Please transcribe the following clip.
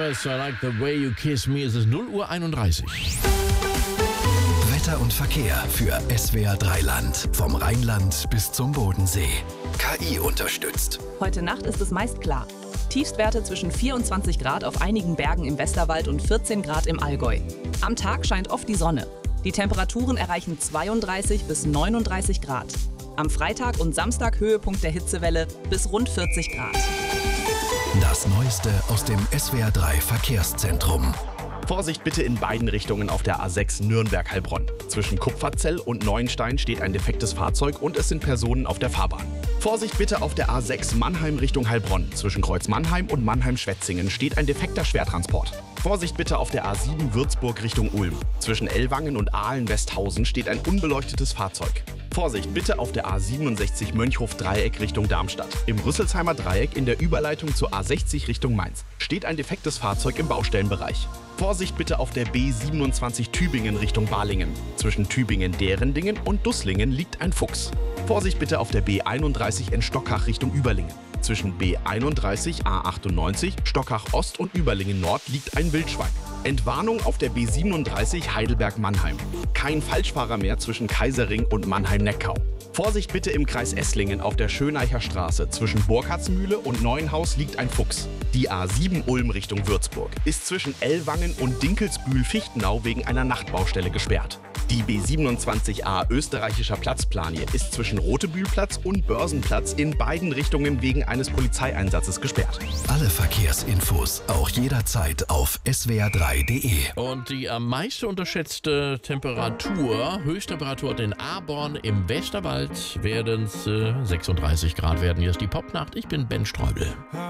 Flowers, I Like the Way You Kiss Me. Es ist 0:31 Uhr. Wetter und Verkehr für SWR 3 Land. Vom Rheinland bis zum Bodensee. KI unterstützt. Heute Nacht ist es meist klar. Tiefstwerte zwischen 24 Grad auf einigen Bergen im Westerwald und 14 Grad im Allgäu. Am Tag scheint oft die Sonne. Die Temperaturen erreichen 32 bis 39 Grad. Am Freitag und Samstag Höhepunkt der Hitzewelle bis rund 40 Grad. Das Neueste aus dem SWR 3 Verkehrszentrum. Vorsicht bitte in beiden Richtungen auf der A6 Nürnberg-Heilbronn. Zwischen Kupferzell und Neuenstein steht ein defektes Fahrzeug und es sind Personen auf der Fahrbahn. Vorsicht bitte auf der A6 Mannheim Richtung Heilbronn. Zwischen Kreuz Mannheim und Mannheim-Schwetzingen steht ein defekter Schwertransport. Vorsicht bitte auf der A7 Würzburg Richtung Ulm. Zwischen Ellwangen und Aalen-Westhausen steht ein unbeleuchtetes Fahrzeug. Vorsicht bitte auf der A67 Mönchhof-Dreieck Richtung Darmstadt. Im Rüsselsheimer Dreieck in der Überleitung zur A60 Richtung Mainz steht ein defektes Fahrzeug im Baustellenbereich. Vorsicht bitte auf der B27 Tübingen Richtung Balingen. Zwischen Tübingen-Derendingen und Dusslingen liegt ein Fuchs. Vorsicht bitte auf der B31 in Stockach Richtung Überlingen. Zwischen B31 A98 Stockach Ost und Überlingen Nord liegt ein Wildschwein. Entwarnung auf der B37 Heidelberg-Mannheim. Kein Falschfahrer mehr zwischen Kaisering und Mannheim-Neckau. Vorsicht bitte im Kreis Esslingen auf der Schöneicher Straße. Zwischen Burkhardsmühle und Neuenhaus liegt ein Fuchs. Die A7 Ulm Richtung Würzburg ist zwischen Ellwangen und Dinkelsbühl-Fichtenau wegen einer Nachtbaustelle gesperrt. Die B27a Österreichischer Platzplanie ist zwischen Rotebühlplatz und Börsenplatz in beiden Richtungen wegen eines Polizeieinsatzes gesperrt. Alle Verkehrsinfos auch jederzeit auf swr3.de. Und die am meisten unterschätzte Temperatur, Höchsttemperatur in Aborn im Westerwald, werden es 36 Grad werden. Hier ist die Popnacht. Ich bin Ben Streubel.